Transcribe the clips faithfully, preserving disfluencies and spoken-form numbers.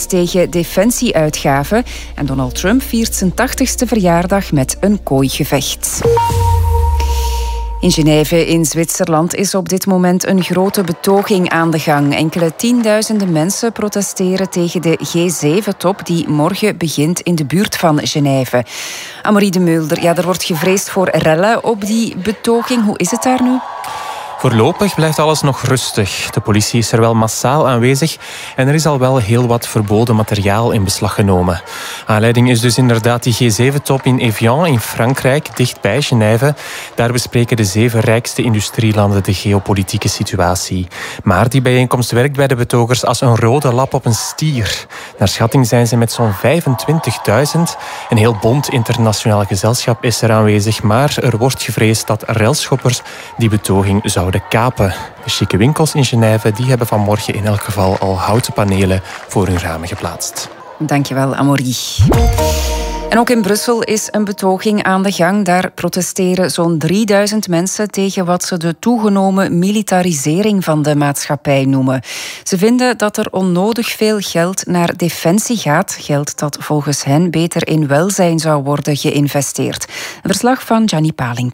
protest tegen defensieuitgaven. En Donald Trump viert zijn tachtigste verjaardag met een kooigevecht. In Genève in Zwitserland is op dit moment een grote betoging aan de gang. Enkele tienduizenden mensen protesteren tegen de G zeven top die morgen begint in de buurt van Genève. Amorie de Mulder, ja, er wordt gevreesd voor rellen op die betoging. Hoe is het daar nu? Voorlopig blijft alles nog rustig. De politie is er wel massaal aanwezig en er is al wel heel wat verboden materiaal in beslag genomen. Aanleiding is dus inderdaad die G zeven top in Evian in Frankrijk, dichtbij Genève. Daar bespreken de zeven rijkste industrielanden de geopolitieke situatie. Maar die bijeenkomst werkt bij de betogers als een rode lap op een stier. Naar schatting zijn ze met zo'n vijfentwintigduizend. Een heel bont internationaal gezelschap is er aanwezig, maar er wordt gevreesd dat relschoppers die betoging zouden de kapen. De chique winkels in Genève die hebben vanmorgen in elk geval al houten panelen voor hun ramen geplaatst. Dankjewel, Amorie. En ook in Brussel is een betoging aan de gang. Daar protesteren zo'n drieduizend mensen tegen wat ze de toegenomen militarisering van de maatschappij noemen. Ze vinden dat er onnodig veel geld naar defensie gaat. Geld dat volgens hen beter in welzijn zou worden geïnvesteerd. Een verslag van Gianni Palink.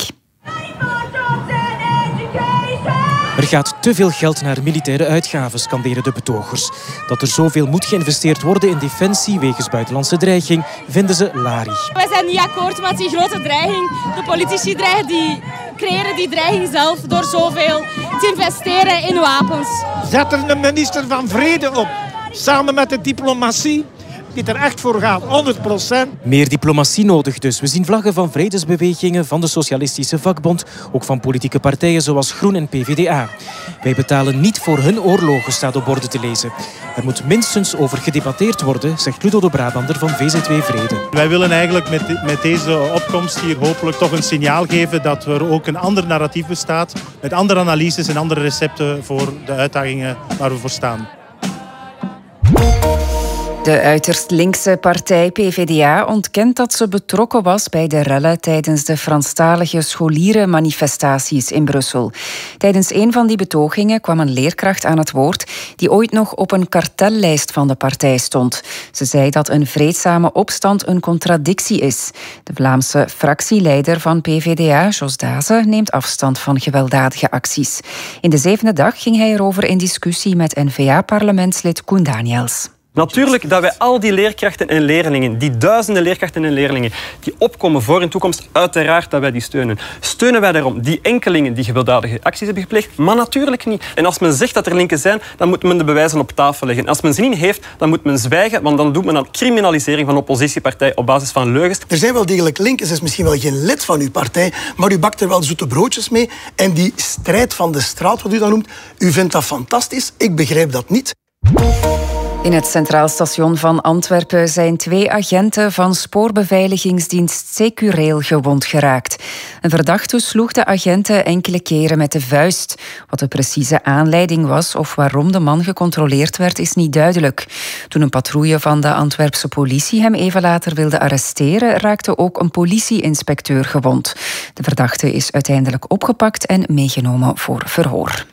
Er gaat te veel geld naar militaire uitgaven, scanderen de betogers. Dat er zoveel moet geïnvesteerd worden in defensie wegens buitenlandse dreiging, vinden ze larig. Wij zijn niet akkoord met die grote dreiging. De politici dreigen die, creëren die dreiging zelf door zoveel te investeren in wapens. Zet er een minister van Vrede op, samen met de diplomatie, die er echt voor gaat, honderd procent. Meer diplomatie nodig dus. We zien vlaggen van vredesbewegingen, van de Socialistische Vakbond, ook van politieke partijen zoals Groen en P V D A. Wij betalen niet voor hun oorlogen, staat op borden te lezen. Er moet minstens over gedebatteerd worden, zegt Ludo de Brabander van V Z W Vrede. Wij willen eigenlijk met, met deze opkomst hier hopelijk toch een signaal geven dat er ook een ander narratief bestaat, met andere analyses en andere recepten voor de uitdagingen waar we voor staan. De uiterst linkse partij P V D A ontkent dat ze betrokken was bij de rellen tijdens de Franstalige scholierenmanifestaties in Brussel. Tijdens een van die betogingen kwam een leerkracht aan het woord die ooit nog op een kartellijst van de partij stond. Ze zei dat een vreedzame opstand een contradictie is. De Vlaamse fractieleider van P V D A, Jos Daze, neemt afstand van gewelddadige acties. In de zevende dag ging hij erover in discussie met N V A-parlementslid Koen Daniels. Natuurlijk dat wij al die leerkrachten en leerlingen, die duizenden leerkrachten en leerlingen, die opkomen voor in toekomst, uiteraard dat wij die steunen. Steunen wij daarom die enkelingen die gewelddadige acties hebben gepleegd? Maar natuurlijk niet. En als men zegt dat er linken zijn, dan moet men de bewijzen op tafel leggen. Als men ze niet heeft, dan moet men zwijgen, want dan doet men aan criminalisering van een oppositiepartij op basis van leugens. Er zijn wel degelijk linken, ze is misschien wel geen lid van uw partij, maar u bakt er wel zoete broodjes mee. En die strijd van de straat, wat u dat noemt, u vindt dat fantastisch. Ik begrijp dat niet. In het Centraal Station van Antwerpen zijn twee agenten van spoorbeveiligingsdienst Secureel gewond geraakt. Een verdachte sloeg de agenten enkele keren met de vuist. Wat de precieze aanleiding was of waarom de man gecontroleerd werd, is niet duidelijk. Toen een patrouille van de Antwerpse politie hem even later wilde arresteren, raakte ook een politieinspecteur gewond. De verdachte is uiteindelijk opgepakt en meegenomen voor verhoor.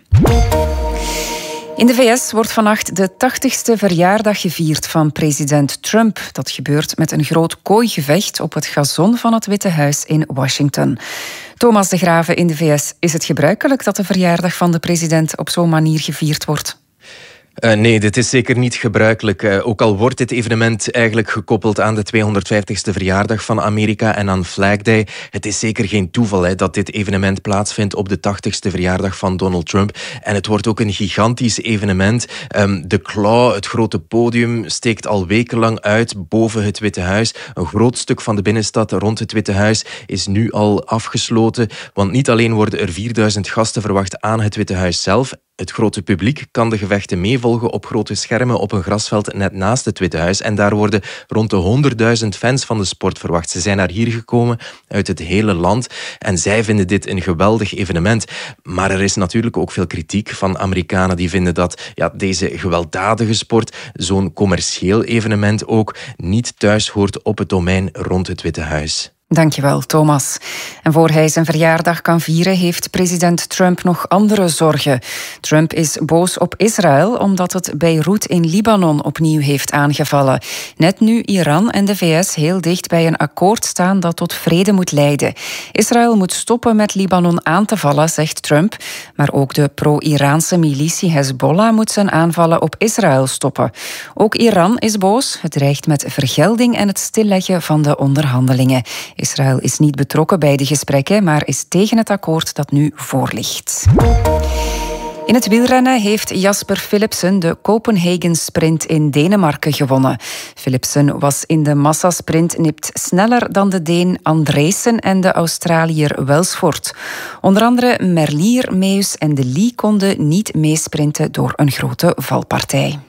In de V S wordt vannacht de tachtigste verjaardag gevierd van president Trump. Dat gebeurt met een groot kooigevecht op het gazon van het Witte Huis in Washington. Thomas de Graven in de V S, is het gebruikelijk dat de verjaardag van de president op zo'n manier gevierd wordt? Uh, nee, dit is zeker niet gebruikelijk. Uh, ook al wordt dit evenement eigenlijk gekoppeld aan de tweehonderdvijftigste verjaardag van Amerika en aan Flag Day. Het is zeker geen toeval hè, dat dit evenement plaatsvindt op de tachtigste verjaardag van Donald Trump. En het wordt ook een gigantisch evenement. Um, de Claw, het grote podium, steekt al wekenlang uit boven het Witte Huis. Een groot stuk van de binnenstad rond het Witte Huis is nu al afgesloten. Want niet alleen worden er vierduizend gasten verwacht aan het Witte Huis zelf. Het grote publiek kan de gevechten meevolgen op grote schermen op een grasveld net naast het Witte Huis. En daar worden rond de honderdduizend fans van de sport verwacht. Ze zijn naar hier gekomen uit het hele land en zij vinden dit een geweldig evenement. Maar er is natuurlijk ook veel kritiek van Amerikanen die vinden dat ja, deze gewelddadige sport, zo'n commercieel evenement ook, niet thuis hoort op het domein rond het Witte Huis. Dankjewel, Thomas. En voor hij zijn verjaardag kan vieren, heeft president Trump nog andere zorgen. Trump is boos op Israël omdat het Beirut in Libanon opnieuw heeft aangevallen. Net nu Iran en de V S heel dicht bij een akkoord staan dat tot vrede moet leiden. Israël moet stoppen met Libanon aan te vallen, zegt Trump. Maar ook de pro-Iraanse militie Hezbollah moet zijn aanvallen op Israël stoppen. Ook Iran is boos. Het dreigt met vergelding en het stilleggen van de onderhandelingen. Israël is niet betrokken bij de gesprekken, maar is tegen het akkoord dat nu voorligt. In het wielrennen heeft Jasper Philipsen de Copenhagen Sprint in Denemarken gewonnen. Philipsen was in de massasprint nipt sneller dan de Deen Andresen en de Australiër Welsford. Onder andere Merlier, Meus en De Lee konden niet meesprinten door een grote valpartij.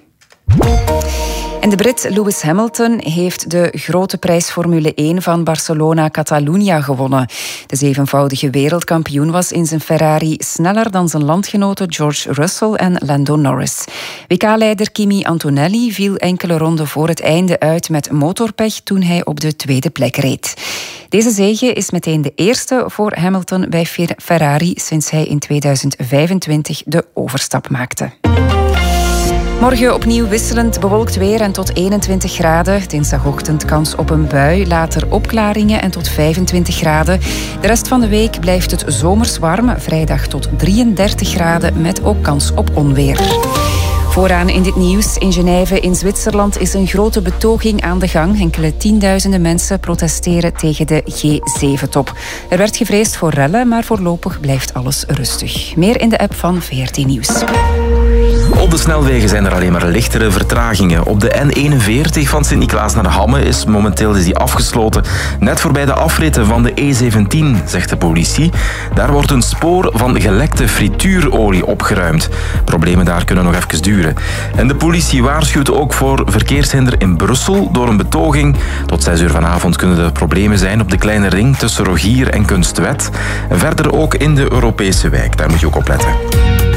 En de Brit Lewis Hamilton heeft de grote prijs Formule één van Barcelona-Catalunya gewonnen. De zevenvoudige wereldkampioen was in zijn Ferrari sneller dan zijn landgenoten George Russell en Lando Norris. W K-leider Kimi Antonelli viel enkele ronden voor het einde uit met motorpech toen hij op de tweede plek reed. Deze zege is meteen de eerste voor Hamilton bij Ferrari sinds hij in tweeduizend vijfentwintig de overstap maakte. Morgen opnieuw wisselend bewolkt weer en tot eenentwintig graden. Dinsdagochtend kans op een bui, later opklaringen en tot vijfentwintig graden. De rest van de week blijft het zomers warm. Vrijdag tot drieëndertig graden met ook kans op onweer. Vooraan in dit nieuws. In Genève in Zwitserland is een grote betoging aan de gang. Enkele tienduizenden mensen protesteren tegen de G zeven top. Er werd gevreesd voor rellen, maar voorlopig blijft alles rustig. Meer in de app van V R T Nieuws. Op de snelwegen zijn er alleen maar lichtere vertragingen. Op de N eenenveertig van Sint-Niklaas naar Hamme is momenteel is die afgesloten. Net voorbij de afritten van de E zeventien, zegt de politie. Daar wordt een spoor van gelekte frituurolie opgeruimd. Problemen daar kunnen nog even duren. En de politie waarschuwt ook voor verkeershinder in Brussel door een betoging. Tot zes uur vanavond kunnen er problemen zijn op de kleine ring tussen Rogier en Kunstwet. En verder ook in de Europese wijk, daar moet je ook op letten.